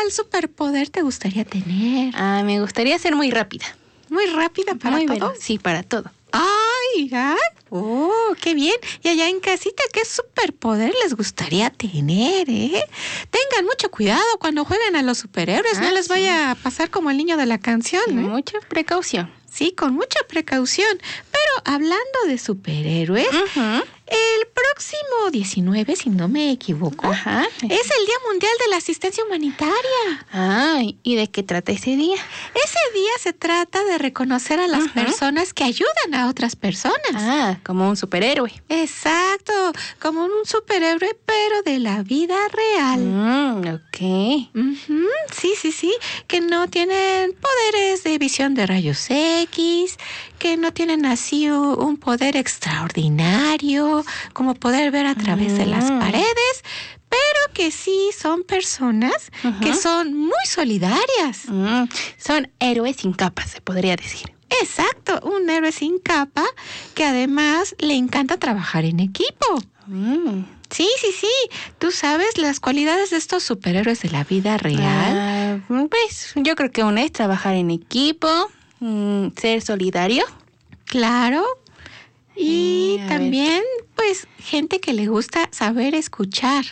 ¿cuál superpoder te gustaría tener? Me gustaría ser muy rápida. ¿Muy rápida para muy todo? Veloz. Sí, para todo. ¡Ay! ¡Oh, qué bien! Y allá en casita, ¿qué superpoder les gustaría tener, Tengan mucho cuidado cuando jueguen a los superhéroes. No les vaya a pasar como el niño de la canción, Mucha precaución. Sí, con mucha precaución. Pero hablando de superhéroes, el próximo 19, si no me equivoco, es el Día Mundial de la Asistencia Humanitaria. ¿Y de qué trata ese día? Ese día se trata de reconocer a las personas que ayudan a otras personas. Como un superhéroe. Exacto, como un superhéroe, pero de la vida real. Ok. Sí, que no tienen poderes de visión de rayos X, que no tienen así un poder extraordinario, como poder ver a través de las paredes, pero que sí son personas que son muy solidarias. Son héroes sin capa, se podría decir. Exacto, un héroe sin capa que además le encanta trabajar en equipo. Sí. ¿Tú sabes las cualidades de estos superhéroes de la vida real? Pues yo creo que una es trabajar en equipo, ser solidario. Claro. Y también, pues, gente que le gusta saber escuchar.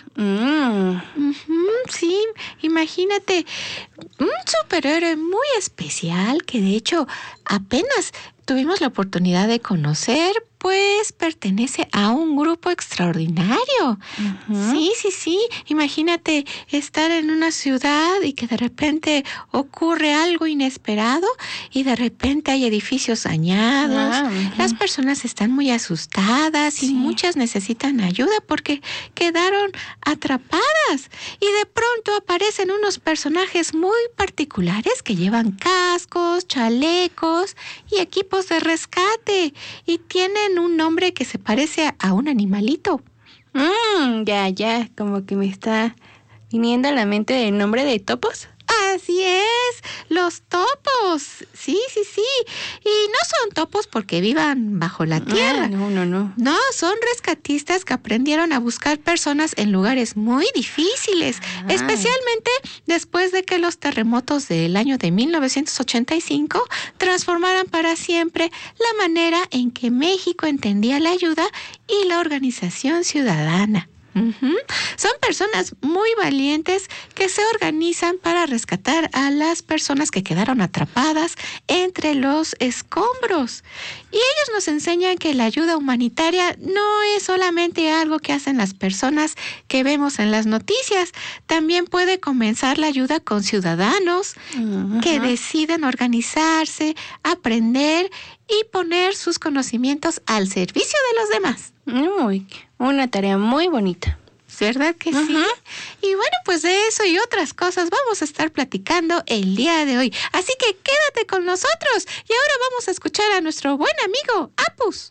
Sí, imagínate, un superhéroe muy especial que de hecho apenas tuvimos la oportunidad de conocer, pues pertenece a un grupo extraordinario. Sí. Imagínate estar en una ciudad y que de repente ocurre algo inesperado y de repente hay edificios dañados. Las personas están muy asustadas y muchas necesitan ayuda porque quedaron atrapadas. Y de pronto aparecen unos personajes muy particulares que llevan cascos, chalecos y equipos de rescate y tienen un nombre que se parece a un animalito. Ya, como que me está viniendo a la mente el nombre de topos. Así es, los topos. Sí. Y no son topos porque vivan bajo la tierra. No. No, son rescatistas que aprendieron a buscar personas en lugares muy difíciles, especialmente después de que los terremotos del año de 1985 transformaran para siempre la manera en que México entendía la ayuda y la organización ciudadana. Son personas muy valientes que se organizan para rescatar a las personas que quedaron atrapadas entre los escombros. Y ellos nos enseñan que la ayuda humanitaria no es solamente algo que hacen las personas que vemos en las noticias. También puede comenzar la ayuda con ciudadanos que deciden organizarse, aprender y poner sus conocimientos al servicio de los demás. Una tarea muy bonita. ¿Verdad que sí? Y bueno, pues de eso y otras cosas vamos a estar platicando el día de hoy. Así que quédate con nosotros. Y ahora vamos a escuchar a nuestro buen amigo, Apus.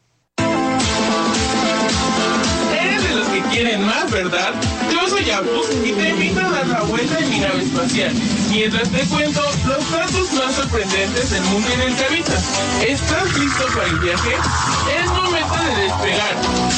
Eres de los que quieren más, ¿verdad? Yo soy Apus y te invito a dar la vuelta en mi nave espacial. Mientras te cuento los datos más sorprendentes del mundo en el que habitas. ¿Estás listo para el viaje? Es momento de despegar.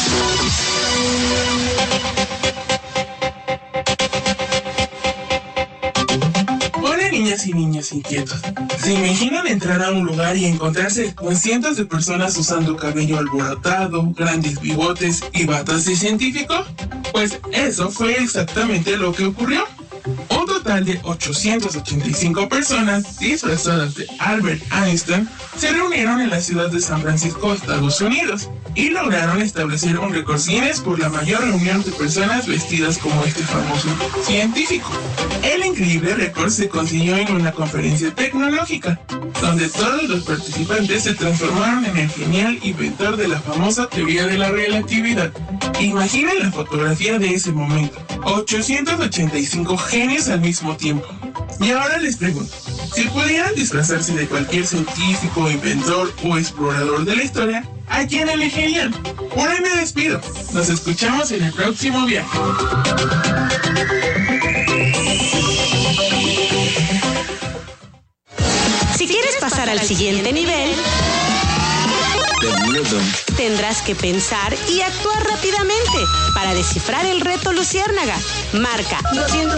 Hola niñas y niños inquietos. ¿Se imaginan entrar a un lugar y encontrarse con cientos de personas usando cabello alborotado, grandes bigotes y batas de científico? Pues eso fue exactamente lo que ocurrió. Un total de 885 personas disfrazadas de Albert Einstein se reunieron en la ciudad de San Francisco, Estados Unidos, y lograron establecer un récord Guinness por la mayor reunión de personas vestidas como este famoso científico. El increíble récord se consiguió en una conferencia tecnológica, donde todos los participantes se transformaron en el genial inventor de la famosa teoría de la relatividad. Imaginen la fotografía de ese momento. 885 genios al mismo tiempo. Y ahora les pregunto, si pudieran disfrazarse de cualquier científico, inventor o explorador de la historia, ¿a quién elegirían? Por ahí me despido. Nos escuchamos en el próximo viaje. Si quieres pasar al siguiente nivel, tendrás que pensar y actuar rápidamente para descifrar el reto Luciérnaga. Marca 200.